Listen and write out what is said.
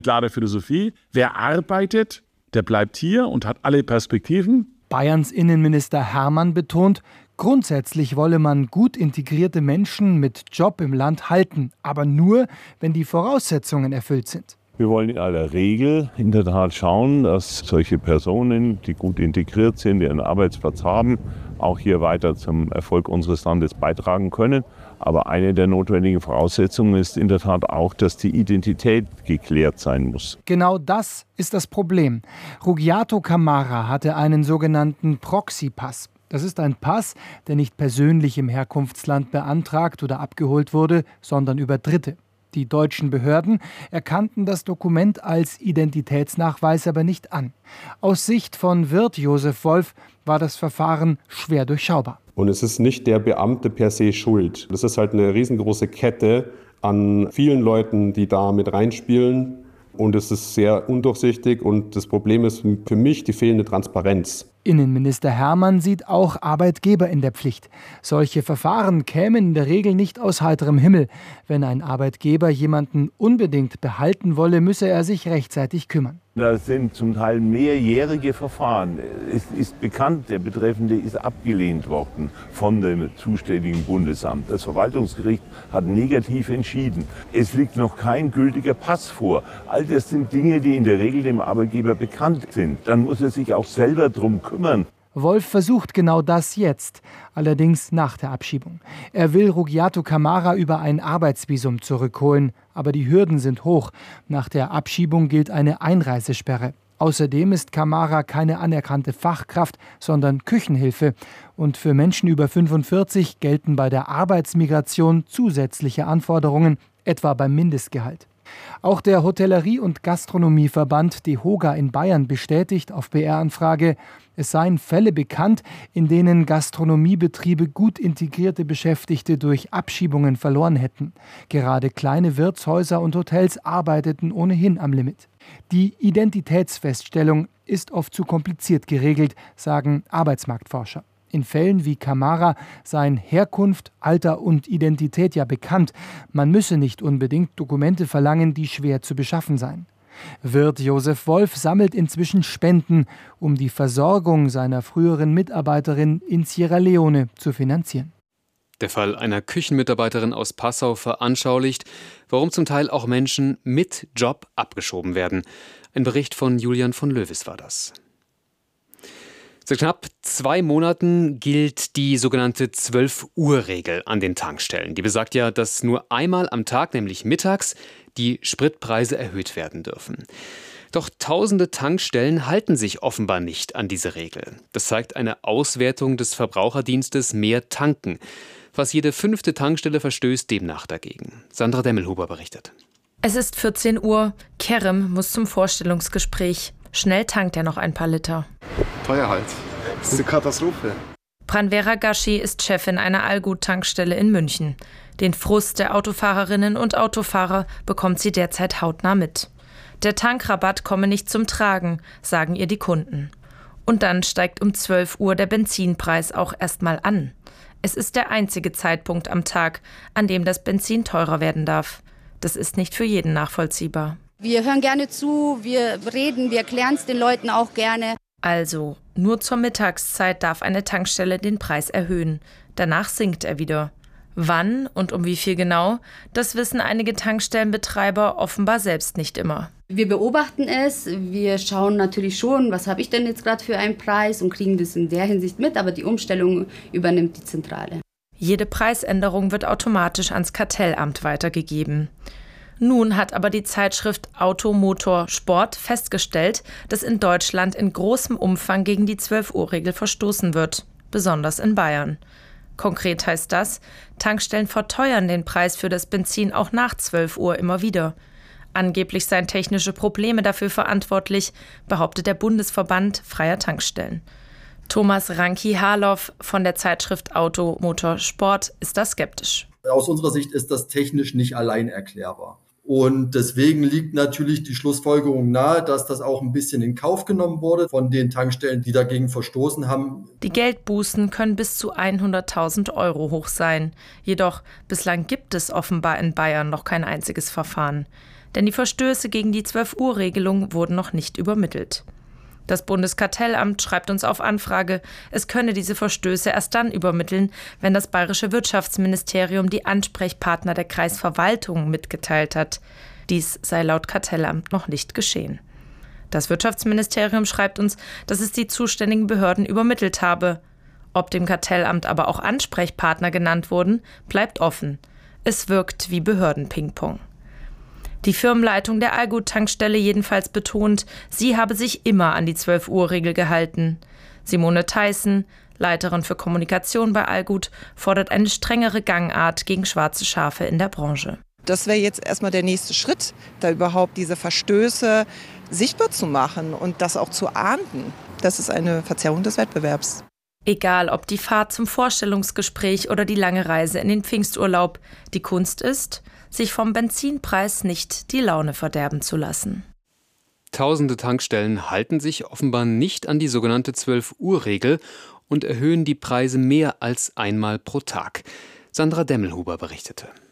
Klare Philosophie, wer arbeitet, der bleibt hier und hat alle Perspektiven. Bayerns Innenminister Hermann betont, grundsätzlich wolle man gut integrierte Menschen mit Job im Land halten, aber nur, wenn die Voraussetzungen erfüllt sind. Wir wollen in aller Regel in der Tat schauen, dass solche Personen, die gut integriert sind, die einen Arbeitsplatz haben, auch hier weiter zum Erfolg unseres Landes beitragen können. Aber eine der notwendigen Voraussetzungen ist in der Tat auch, dass die Identität geklärt sein muss. Genau das ist das Problem. Rugiato Camara hatte einen sogenannten Proxy-Pass. Das ist ein Pass, der nicht persönlich im Herkunftsland beantragt oder abgeholt wurde, sondern über Dritte. Die deutschen Behörden erkannten das Dokument als Identitätsnachweis aber nicht an. Aus Sicht von Wirt Josef Wolf war das Verfahren schwer durchschaubar. Und es ist nicht der Beamte per se schuld. Das ist halt eine riesengroße Kette an vielen Leuten, die da mit reinspielen. Und es ist sehr undurchsichtig und das Problem ist für mich die fehlende Transparenz. Innenminister Hermann sieht auch Arbeitgeber in der Pflicht. Solche Verfahren kämen in der Regel nicht aus heiterem Himmel. Wenn ein Arbeitgeber jemanden unbedingt behalten wolle, müsse er sich rechtzeitig kümmern. Das sind zum Teil mehrjährige Verfahren. Es ist bekannt, der Betreffende ist abgelehnt worden von dem zuständigen Bundesamt. Das Verwaltungsgericht hat negativ entschieden. Es liegt noch kein gültiger Pass vor. All das sind Dinge, die in der Regel dem Arbeitgeber bekannt sind. Dann muss er sich auch selber drum kümmern. Wolf versucht genau das jetzt, allerdings nach der Abschiebung. Er will Rugiato Camara über ein Arbeitsvisum zurückholen, aber die Hürden sind hoch. Nach der Abschiebung gilt eine Einreisesperre. Außerdem ist Camara keine anerkannte Fachkraft, sondern Küchenhilfe. Und für Menschen über 45 gelten bei der Arbeitsmigration zusätzliche Anforderungen, etwa beim Mindestgehalt. Auch der Hotellerie- und Gastronomieverband DEHOGA in Bayern bestätigt auf BR-Anfrage, es seien Fälle bekannt, in denen Gastronomiebetriebe gut integrierte Beschäftigte durch Abschiebungen verloren hätten. Gerade kleine Wirtshäuser und Hotels arbeiteten ohnehin am Limit. Die Identitätsfeststellung ist oft zu kompliziert geregelt, sagen Arbeitsmarktforscher. In Fällen wie Camara seien Herkunft, Alter und Identität ja bekannt. Man müsse nicht unbedingt Dokumente verlangen, die schwer zu beschaffen seien. Wirt Josef Wolf sammelt inzwischen Spenden, um die Versorgung seiner früheren Mitarbeiterin in Sierra Leone zu finanzieren. Der Fall einer Küchenmitarbeiterin aus Passau veranschaulicht, warum zum Teil auch Menschen mit Job abgeschoben werden. Ein Bericht von Julian von Löwis war das. Seit knapp 2 Monaten gilt die sogenannte 12-Uhr-Regel an den Tankstellen. Die besagt ja, dass nur einmal am Tag, nämlich mittags, die Spritpreise erhöht werden dürfen. Doch tausende Tankstellen halten sich offenbar nicht an diese Regel. Das zeigt eine Auswertung des Verbraucherdienstes Mehr Tanken. Fast jede 5. Tankstelle verstößt demnach dagegen. Sandra Demmelhuber berichtet. Es ist 14 Uhr. Kerem muss zum Vorstellungsgespräch. Schnell tankt er noch ein paar Liter. Teuer halt. Das ist eine Katastrophe. Pranvera Gashi ist Chefin einer Allgut-Tankstelle in München. Den Frust der Autofahrerinnen und Autofahrer bekommt sie derzeit hautnah mit. Der Tankrabatt komme nicht zum Tragen, sagen ihr die Kunden. Und dann steigt um 12 Uhr der Benzinpreis auch erstmal an. Es ist der einzige Zeitpunkt am Tag, an dem das Benzin teurer werden darf. Das ist nicht für jeden nachvollziehbar. Wir hören gerne zu, wir reden, wir erklären es den Leuten auch gerne. Also, nur zur Mittagszeit darf eine Tankstelle den Preis erhöhen. Danach sinkt er wieder. Wann und um wie viel genau, das wissen einige Tankstellenbetreiber offenbar selbst nicht immer. Wir beobachten es, wir schauen natürlich schon, was habe ich denn jetzt gerade für einen Preis und kriegen das in der Hinsicht mit, aber die Umstellung übernimmt die Zentrale. Jede Preisänderung wird automatisch ans Kartellamt weitergegeben. Nun hat aber die Zeitschrift Auto, Motor, Sport festgestellt, dass in Deutschland in großem Umfang gegen die 12-Uhr-Regel verstoßen wird, besonders in Bayern. Konkret heißt das, Tankstellen verteuern den Preis für das Benzin auch nach 12 Uhr immer wieder. Angeblich seien technische Probleme dafür verantwortlich, behauptet der Bundesverband freier Tankstellen. Thomas Ranki-Harloff von der Zeitschrift Auto, Motor, Sport ist da skeptisch. Aus unserer Sicht ist das technisch nicht allein erklärbar. Und deswegen liegt natürlich die Schlussfolgerung nahe, dass das auch ein bisschen in Kauf genommen wurde von den Tankstellen, die dagegen verstoßen haben. Die Geldbußen können bis zu 100.000 € hoch sein. Jedoch bislang gibt es offenbar in Bayern noch kein einziges Verfahren. denn die Verstöße gegen die 12-Uhr-Regelung wurden noch nicht übermittelt. Das Bundeskartellamt schreibt uns auf Anfrage, es könne diese Verstöße erst dann übermitteln, wenn das bayerische Wirtschaftsministerium die Ansprechpartner der Kreisverwaltung mitgeteilt hat. Dies sei laut Kartellamt noch nicht geschehen. Das Wirtschaftsministerium schreibt uns, dass es die zuständigen Behörden übermittelt habe. Ob dem Kartellamt aber auch Ansprechpartner genannt wurden, bleibt offen. Es wirkt wie Behörden-Ping-Pong. Die Firmenleitung der Allgut-Tankstelle jedenfalls betont, sie habe sich immer an die 12-Uhr-Regel gehalten. Simone Theissen, Leiterin für Kommunikation bei Allgut, fordert eine strengere Gangart gegen schwarze Schafe in der Branche. Das wäre jetzt erstmal der nächste Schritt, da überhaupt diese Verstöße sichtbar zu machen und das auch zu ahnden. Das ist eine Verzerrung des Wettbewerbs. Egal ob die Fahrt zum Vorstellungsgespräch oder die lange Reise in den Pfingsturlaub, die Kunst ist, sich vom Benzinpreis nicht die Laune verderben zu lassen. Tausende Tankstellen halten sich offenbar nicht an die sogenannte 12-Uhr-Regel und erhöhen die Preise mehr als einmal pro Tag. Sandra Demmelhuber berichtete.